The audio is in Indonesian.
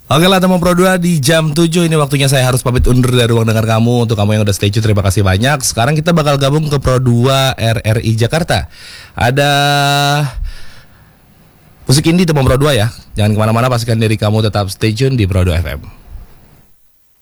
Oke lah teman Pro 2, di jam 7 ini waktunya saya harus pamit undur dari ruang dengar kamu. Untuk kamu yang udah stay tune, terima kasih banyak. Sekarang kita bakal gabung ke Pro 2 RRI Jakarta. Ada musik indie teman Pro 2 ya. Jangan kemana-mana, pastikan diri kamu tetap stay tune di Pro 2 FM.